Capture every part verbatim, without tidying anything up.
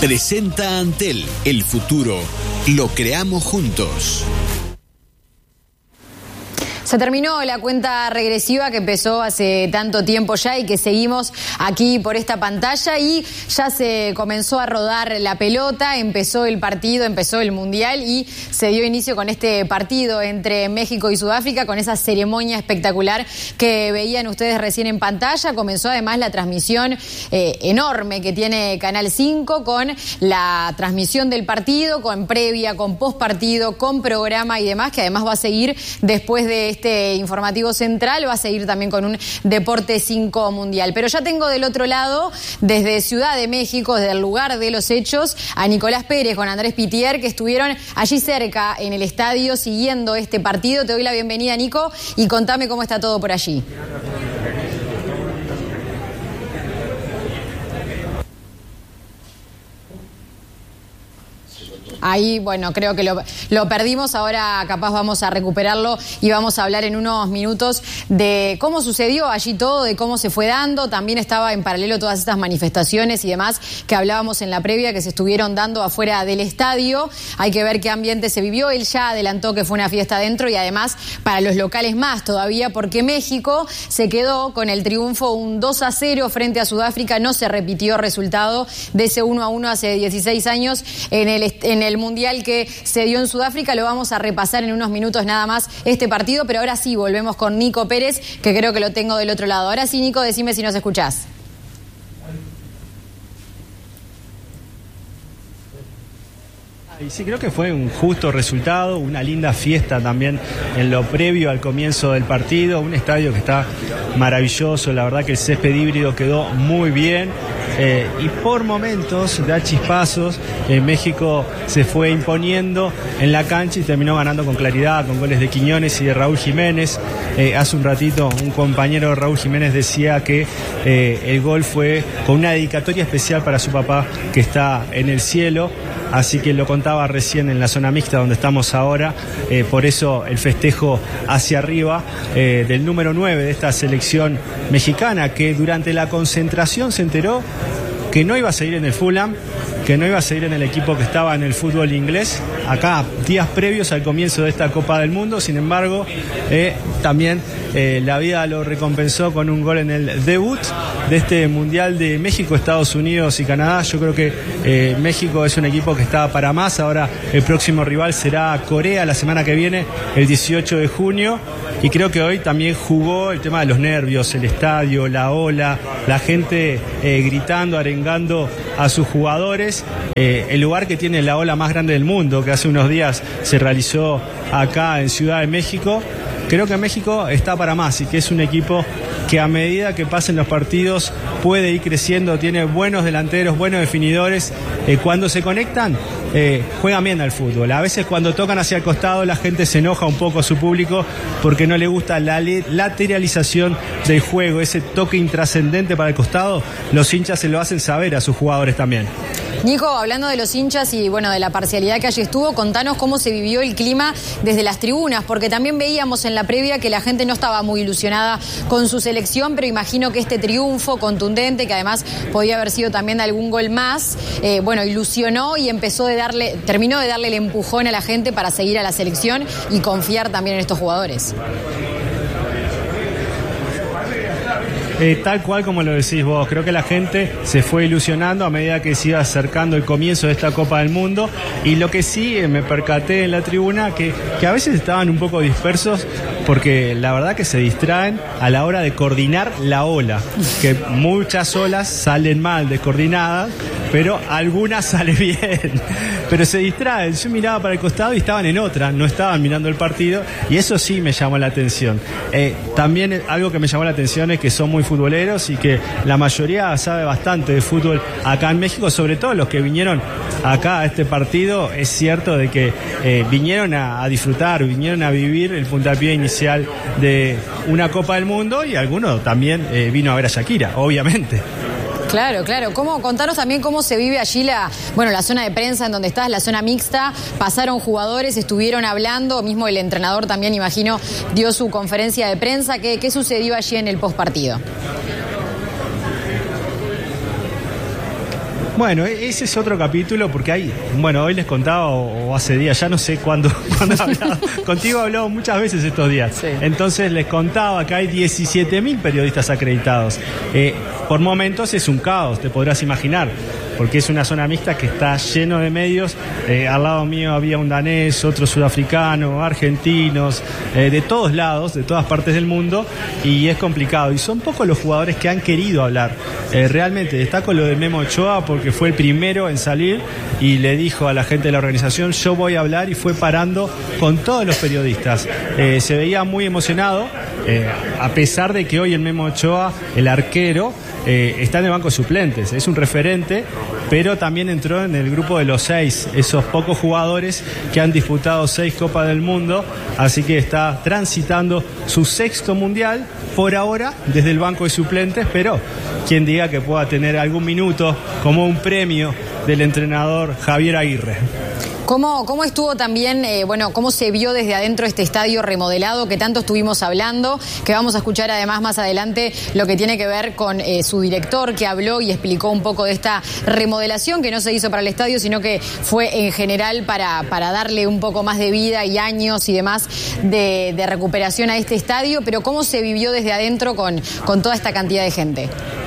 Presenta Antel, el futuro lo creamos juntos. Se terminó la cuenta regresiva que empezó hace tanto tiempo ya y que seguimos aquí por esta pantalla, y ya se comenzó a rodar la pelota, empezó el partido, empezó el Mundial y se dio inicio con este partido entre México y Sudáfrica, con esa ceremonia espectacular que veían ustedes recién en pantalla. Comenzó además la transmisión eh, enorme que tiene Canal cinco, con la transmisión del partido, con previa, con postpartido, con programa y demás, que además va a seguir después de este Este informativo central, va a seguir también con un Deporte cinco Mundial. Pero ya tengo del otro lado, desde Ciudad de México, desde el lugar de los hechos, a Nicolás Pérez con Andrés Pitier, que estuvieron allí cerca en el estadio siguiendo este partido. Te doy la bienvenida, Nico, y contame cómo está todo por allí. Ahí, bueno, creo que lo, lo perdimos, ahora capaz vamos a recuperarlo y vamos a hablar en unos minutos de cómo sucedió allí todo, de cómo se fue dando. También estaba en paralelo todas estas manifestaciones y demás que hablábamos en la previa, que se estuvieron dando afuera del estadio. Hay que ver qué ambiente se vivió. Él ya adelantó que fue una fiesta adentro, y además para los locales más todavía, porque México se quedó con el triunfo, un dos a cero frente a Sudáfrica. No se repitió resultado de ese uno a uno hace dieciséis años en el, en el El Mundial que se dio en Sudáfrica. Lo vamos a repasar en unos minutos nada más este partido, pero ahora sí volvemos con Nico Pérez, que creo que lo tengo del otro lado. Ahora sí, Nico, decime si nos escuchás. Y sí, creo que fue un justo resultado, una linda fiesta también en lo previo al comienzo del partido, un estadio que está maravilloso, la verdad que el césped híbrido quedó muy bien, eh, y por momentos, de a chispazos, eh, México se fue imponiendo en la cancha y terminó ganando con claridad, con goles de Quiñones y de Raúl Jiménez. Eh, hace un ratito un compañero de Raúl Jiménez decía que eh, el gol fue con una dedicatoria especial para su papá, que está en el cielo. Así que lo contaba recién en la zona mixta donde estamos ahora, eh, por eso el festejo hacia arriba eh, del número nueve de esta selección mexicana, que durante la concentración se enteró que no iba a seguir en el Fulham, que no iba a seguir en el equipo que estaba en el fútbol inglés, acá días previos al comienzo de esta Copa del Mundo. Sin embargo, eh, también eh, la vida lo recompensó con un gol en el debut de este Mundial de México, Estados Unidos y Canadá. Yo creo que eh, México es un equipo que está para más. Ahora el próximo rival será Corea la semana que viene, el dieciocho de junio, y creo que hoy también jugó el tema de los nervios, el estadio, la ola, la gente eh, gritando, arengando a sus jugadores, eh, el lugar que tiene la ola más grande del mundo, que hace unos días se realizó acá en Ciudad de México. Creo que México está para más y que es un equipo que a medida que pasen los partidos puede ir creciendo, tiene buenos delanteros, buenos definidores. Eh, cuando se conectan, eh, juegan bien al fútbol. A veces cuando tocan hacia el costado la gente se enoja un poco a su público porque no le gusta la lateralización del juego, ese toque intrascendente para el costado. Los hinchas se lo hacen saber a sus jugadores también. Nico, hablando de los hinchas y bueno, de la parcialidad que allí estuvo, contanos cómo se vivió el clima desde las tribunas, porque también veíamos en la previa que la gente no estaba muy ilusionada con su selección, pero imagino que este triunfo contundente, que además podía haber sido también de algún gol más, eh, bueno, ilusionó y empezó de darle, terminó de darle el empujón a la gente para seguir a la selección y confiar también en estos jugadores. Eh, tal cual como lo decís vos, creo que la gente se fue ilusionando a medida que se iba acercando el comienzo de esta Copa del Mundo, y lo que sí eh, me percaté en la tribuna que, que a veces estaban un poco dispersos porque la verdad que se distraen a la hora de coordinar la ola, que muchas olas salen mal descoordinadas, pero algunas salen bien, pero se distraen. Yo miraba para el costado y estaban en otra, no estaban mirando el partido, y eso sí me llamó la atención. Eh, también algo que me llamó la atención es que son muy futboleros y que la mayoría sabe bastante de fútbol acá en México, sobre todo los que vinieron acá a este partido. Es cierto de que eh, vinieron a, a disfrutar, vinieron a vivir el puntapié inicial de una Copa del Mundo, y alguno también eh, vino a ver a Shakira, obviamente. Claro, claro. ¿Cómo, contanos también cómo se vive allí la, bueno, la zona de prensa en donde estás, la zona mixta. Pasaron jugadores, estuvieron hablando, mismo el entrenador también, imagino, dio su conferencia de prensa. ¿Qué, qué sucedió allí en el postpartido? Bueno, ese es otro capítulo porque hay, bueno, hoy les contaba o, o hace días, ya no sé cuándo, cuándo he hablado. Contigo he hablado muchas veces estos días. Sí. Entonces les contaba que hay diecisiete mil periodistas acreditados. Eh, por momentos es un caos, te podrás imaginar, porque es una zona mixta que está lleno de medios. Eh, al lado mío había un danés, otro sudafricano, argentinos, eh, de todos lados, de todas partes del mundo, y es complicado. Y son pocos los jugadores que han querido hablar. Eh, realmente destaco lo de Memo Ochoa porque fue el primero en salir y le dijo a la gente de la organización: yo voy a hablar, y fue parando con todos los periodistas. Eh, se veía muy emocionado, eh, a pesar de que hoy el Memo Ochoa, el arquero, eh, está en el banco de suplentes, es un referente, pero también entró en el grupo de los seis, esos pocos jugadores que han disputado seis Copas del Mundo, así que está transitando su sexto mundial por ahora desde el banco de suplentes, pero quien diga que pueda tener algún minuto como un premio del entrenador Javier Aguirre. ¿Cómo, cómo estuvo también, eh, bueno, cómo se vio desde adentro este estadio remodelado que tanto estuvimos hablando, que vamos a escuchar además más adelante lo que tiene que ver con eh, su director, que habló y explicó un poco de esta remodelación que no se hizo para el estadio, sino que fue en general para, para darle un poco más de vida y años y demás de, de recuperación a este estadio? Pero ¿cómo se vivió desde adentro con, con toda esta cantidad de gente?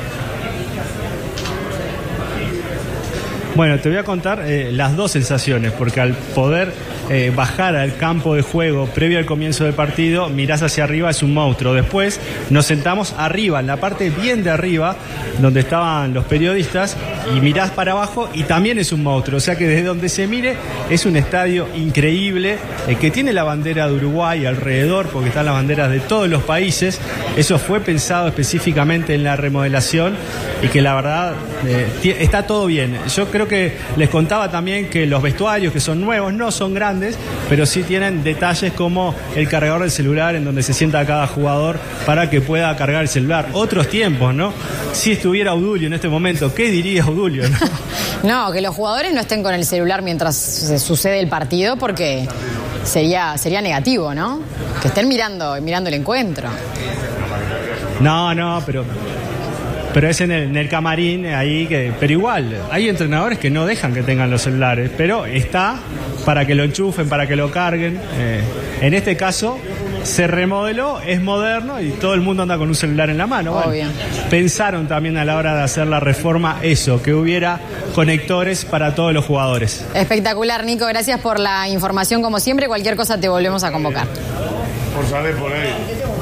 Bueno, te voy a contar eh, las dos sensaciones, porque al poder eh, bajar al campo de juego previo al comienzo del partido, mirás hacia arriba, es un monstruo. Después nos sentamos arriba, en la parte bien de arriba, donde estaban los periodistas, y mirás para abajo y también es un monstruo. O sea que desde donde se mire es un estadio increíble, eh, que tiene la bandera de Uruguay alrededor, porque están las banderas de todos los países. Eso fue pensado específicamente en la remodelación y que la verdad eh, está todo bien. Yo creo que les contaba también que los vestuarios, que son nuevos, no son grandes, pero sí tienen detalles como el cargador del celular, en donde se sienta cada jugador para que pueda cargar el celular. Otros tiempos, ¿no? Si estuviera Udulio en este momento, ¿qué diría Udulio, no? No, que los jugadores no estén con el celular mientras se sucede el partido, porque sería, sería negativo, ¿no? Que estén mirando, mirando el encuentro. No, no, pero... Pero es en el, en el camarín, ahí que... Pero igual, hay entrenadores que no dejan que tengan los celulares, pero está para que lo enchufen, para que lo carguen. Eh, en este caso, se remodeló, es moderno y todo el mundo anda con un celular en la mano. Bueno, pensaron también a la hora de hacer la reforma eso, que hubiera conectores para todos los jugadores. Espectacular, Nico. Gracias por la información, como siempre. Cualquier cosa te volvemos a convocar. Por salir por ahí.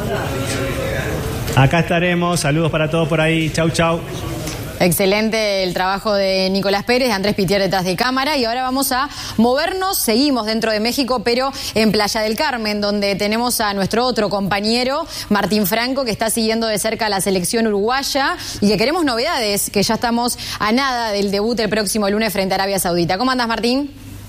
Acá estaremos, saludos para todos por ahí, chau chau. Excelente el trabajo de Nicolás Pérez, de Andrés Pitier detrás de cámara, y ahora vamos a movernos, seguimos dentro de México, pero en Playa del Carmen, donde tenemos a nuestro otro compañero, Martín Franco, que está siguiendo de cerca a la selección uruguaya y que queremos novedades, que ya estamos a nada del debut el próximo lunes frente a Arabia Saudita. ¿Cómo andás, Martín?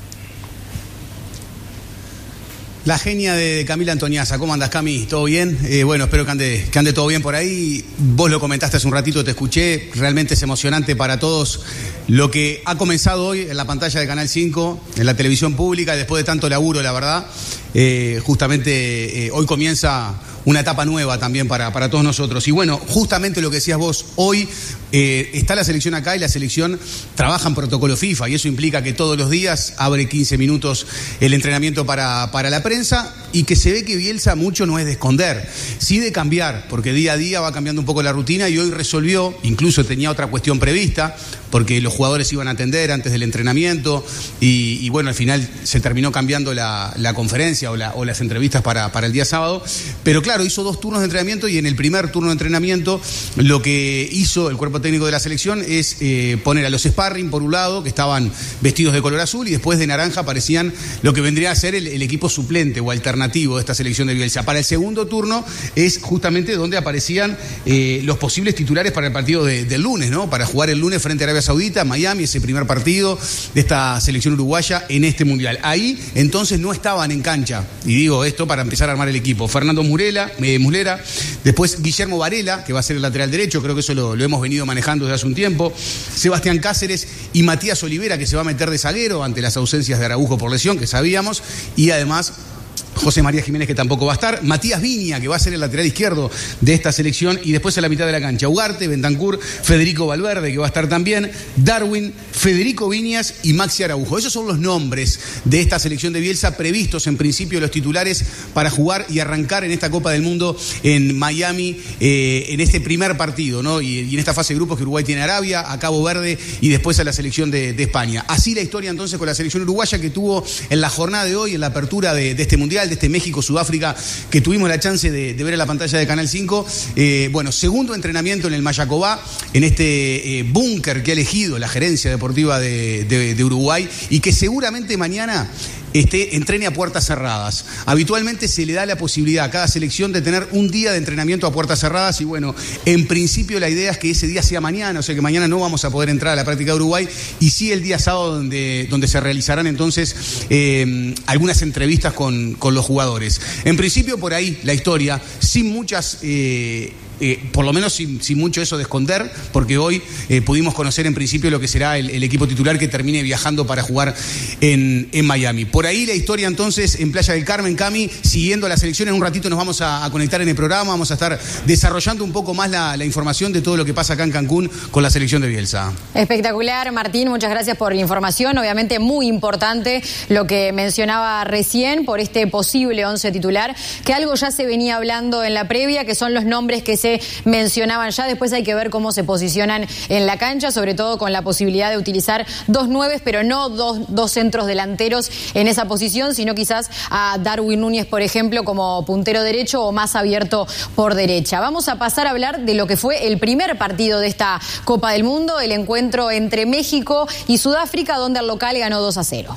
La genia de Camila Antoniazza. ¿Cómo andas, Cami? ¿Todo bien? Eh, bueno, espero que ande, que ande todo bien por ahí. Vos lo comentaste hace un ratito, te escuché. Realmente es emocionante para todos lo que ha comenzado hoy en la pantalla de Canal cinco, en la televisión pública, después de tanto laburo, la verdad. Eh, justamente eh, hoy comienza una etapa nueva también para, para todos nosotros. Y bueno, justamente lo que decías vos, hoy eh, está la selección acá y la selección trabaja en protocolo FIFA, y eso implica que todos los días abre quince minutos el entrenamiento para, para la prensa, y que se ve que Bielsa mucho no es de esconder, sí de cambiar, porque día a día va cambiando un poco la rutina, y hoy resolvió, incluso tenía otra cuestión prevista, porque los jugadores iban a atender antes del entrenamiento, y, y bueno, al final se terminó cambiando la, la conferencia o, la, o las entrevistas para, para el día sábado, pero claro, hizo dos turnos de entrenamiento, y en el primer turno de entrenamiento lo que hizo el cuerpo técnico de la selección es eh, poner a los sparring por un lado, que estaban vestidos de color azul, y después de naranja aparecían lo que vendría a ser el, el equipo suplente o alternativo de esta selección de Bielsa. Para el segundo turno es justamente donde aparecían eh, los posibles titulares para el partido de, del lunes, ¿no? Para jugar el lunes frente a Arabia Saudita, Miami, ese primer partido de esta selección uruguaya en este mundial. Ahí entonces no estaban en cancha, y digo esto para empezar a armar el equipo: Fernando Murela, eh, Muslera, después Guillermo Varela, que va a ser el lateral derecho, creo que eso lo, lo hemos venido manejando desde hace un tiempo, Sebastián Cáceres y Matías Olivera, que se va a meter de zaguero ante las ausencias de Araujo por lesión, que sabíamos, y además José María Jiménez, que tampoco va a estar, Matías Viña, que va a ser el lateral izquierdo de esta selección, y después a la mitad de la cancha, Ugarte, Bentancur, Federico Valverde, que va a estar también, Darwin, Federico Viñas y Maxi Araujo. Esos son los nombres de esta selección de Bielsa, previstos en principio los titulares para jugar y arrancar en esta Copa del Mundo en Miami, eh, en este primer partido, ¿no? Y, y en esta fase de grupos que Uruguay tiene a Arabia, a Cabo Verde y después a la selección de, de España. Así la historia entonces con la selección uruguaya, que tuvo en la jornada de hoy, en la apertura de, de este Mundial, de este México-Sudáfrica, que tuvimos la chance de, de ver en la pantalla de Canal cinco. Eh, bueno, segundo entrenamiento en el Mayacobá, en este eh, búnker que ha elegido la gerencia deportiva de, de, de Uruguay, y que seguramente mañana Este, entrene a puertas cerradas. Habitualmente se le da la posibilidad a cada selección de tener un día de entrenamiento a puertas cerradas, y bueno, en principio la idea es que ese día sea mañana, o sea que mañana no vamos a poder entrar a la práctica de Uruguay, y sí el día sábado donde, donde se realizarán entonces eh, algunas entrevistas con, con los jugadores. En principio por ahí la historia, sin muchas... Eh, Eh, por lo menos sin, sin mucho eso de esconder, porque hoy eh, pudimos conocer en principio lo que será el, el equipo titular que termine viajando para jugar en, en Miami. Por ahí la historia entonces en Playa del Carmen, Cami, siguiendo la selección. En un ratito nos vamos a, a conectar en el programa, vamos a estar desarrollando un poco más la, la información de todo lo que pasa acá en Cancún con la selección de Bielsa. Espectacular, Martín, muchas gracias por la información. Obviamente muy importante lo que mencionaba recién por este posible once titular, que algo ya se venía hablando en la previa, que son los nombres que se mencionaban ya. Después hay que ver cómo se posicionan en la cancha, sobre todo con la posibilidad de utilizar dos nueves, pero no dos, dos centros delanteros en esa posición, sino quizás a Darwin Núñez, por ejemplo, como puntero derecho o más abierto por derecha. Vamos a pasar a hablar de lo que fue el primer partido de esta Copa del Mundo, el encuentro entre México y Sudáfrica, donde el local ganó dos a cero.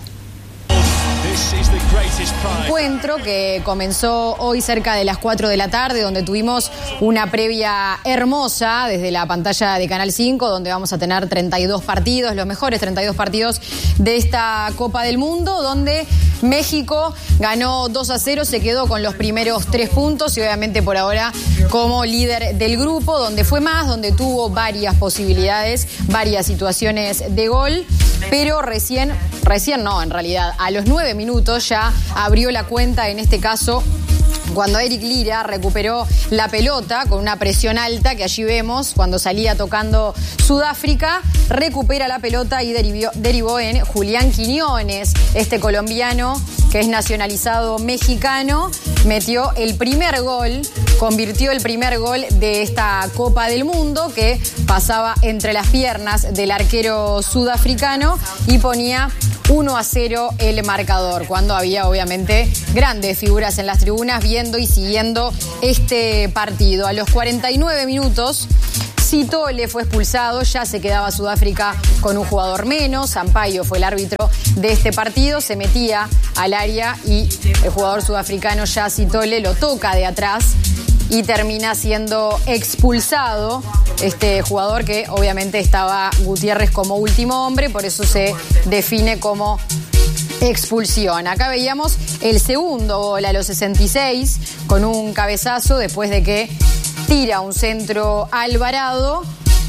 Encuentro que comenzó hoy cerca de las cuatro de la tarde, donde tuvimos una previa hermosa desde la pantalla de Canal cinco, donde vamos a tener treinta y dos partidos, los mejores treinta y dos partidos de esta Copa del Mundo, donde México ganó dos a cero, se quedó con los primeros tres puntos y obviamente por ahora como líder del grupo, donde fue más, donde tuvo varias posibilidades, varias situaciones de gol, pero recién, recién no, en realidad, a los nueve minutos ya abrió la cuenta, en este caso cuando Eric Lira recuperó la pelota con una presión alta que allí vemos cuando salía tocando Sudáfrica, recupera la pelota y derivó, derivó en Julián Quiñones, este colombiano que es nacionalizado mexicano, metió el primer gol, convirtió el primer gol de esta Copa del Mundo, que pasaba entre las piernas del arquero sudafricano y ponía uno a cero el marcador, cuando había obviamente grandes figuras en las tribunas viendo y siguiendo este partido. A los cuarenta y nueve minutos, Sithole fue expulsado, ya se quedaba Sudáfrica con un jugador menos. Sampaio fue el árbitro de este partido, se metía al área y el jugador sudafricano ya Sithole lo toca de atrás y termina siendo expulsado este jugador, que obviamente estaba Gutiérrez como último hombre, por eso se define como expulsión. Acá veíamos el segundo gol a los sesenta y seis con un cabezazo después de que tira un centro Alvarado.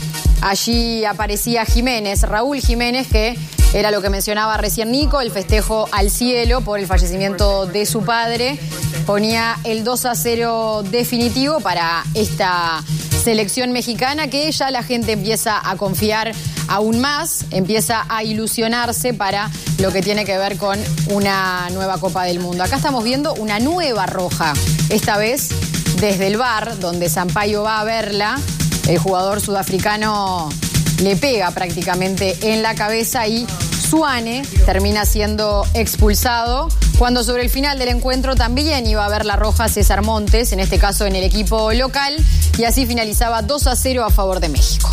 Allí aparecía Jiménez, Raúl Jiménez, que era lo que mencionaba recién Nico, el festejo al cielo por el fallecimiento de su padre. Ponía el dos a cero definitivo para esta selección mexicana, que ya la gente empieza a confiar aún más, empieza a ilusionarse para lo que tiene que ver con una nueva Copa del Mundo. Acá estamos viendo una nueva roja, esta vez desde el V A R, donde Sampaio va a verla. El jugador sudafricano le pega prácticamente en la cabeza y Suane termina siendo expulsado, cuando sobre el final del encuentro también iba a ver la roja César Montes, en este caso en el equipo local, y así finalizaba dos a cero a favor de México.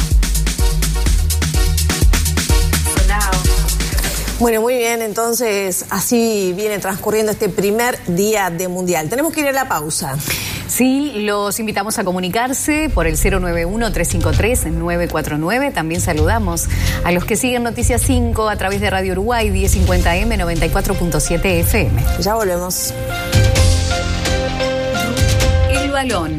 Bueno, muy bien, entonces así viene transcurriendo este primer día de Mundial. Tenemos que ir a la pausa. Sí, los invitamos a comunicarse por el cero nueve uno, tres cinco tres, nueve cuatro nueve. También saludamos a los que siguen Noticias cinco a través de Radio Uruguay diez cincuenta M, noventa y cuatro punto siete F M. Ya volvemos. El balón.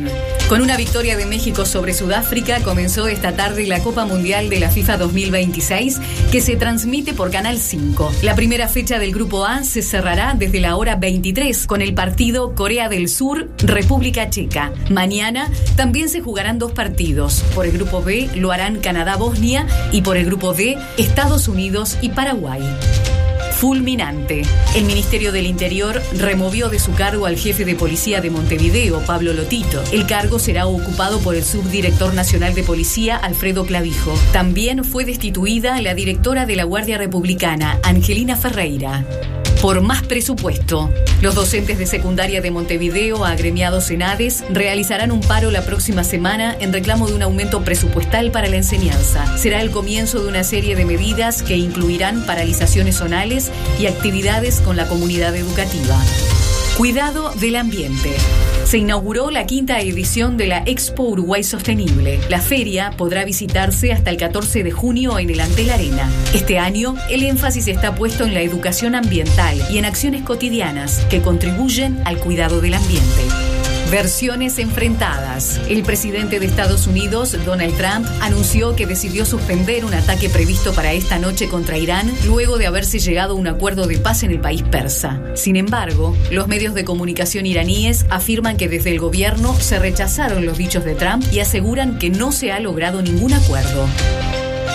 Con una victoria de México sobre Sudáfrica, comenzó esta tarde la Copa Mundial de la FIFA dos mil veintiséis, que se transmite por Canal cinco. La primera fecha del Grupo A se cerrará desde la hora veintitrés con el partido Corea del Sur, República Checa. Mañana también se jugarán dos partidos. Por el Grupo B lo harán Canadá-Bosnia y por el Grupo D, Estados Unidos y Paraguay. Fulminante. El Ministerio del Interior removió de su cargo al jefe de policía de Montevideo, Pablo Lotito. El cargo será ocupado por el subdirector nacional de policía, Alfredo Clavijo. También fue destituida la directora de la Guardia Republicana, Angelina Ferreira. Por más presupuesto. Los docentes de secundaria de Montevideo, agremiados en ADES, realizarán un paro la próxima semana en reclamo de un aumento presupuestal para la enseñanza. Será el comienzo de una serie de medidas que incluirán paralizaciones zonales y actividades con la comunidad educativa. Cuidado del ambiente. Se inauguró la quinta edición de la Expo Uruguay Sostenible. La feria podrá visitarse hasta el catorce de junio en el Antel Arena. Este año, el énfasis está puesto en la educación ambiental y en acciones cotidianas que contribuyen al cuidado del ambiente. Versiones enfrentadas. El presidente de Estados Unidos, Donald Trump, anunció que decidió suspender un ataque previsto para esta noche contra Irán luego de haberse llegado a un acuerdo de paz en el país persa. Sin embargo, los medios de comunicación iraníes afirman que desde el gobierno se rechazaron los dichos de Trump y aseguran que no se ha logrado ningún acuerdo.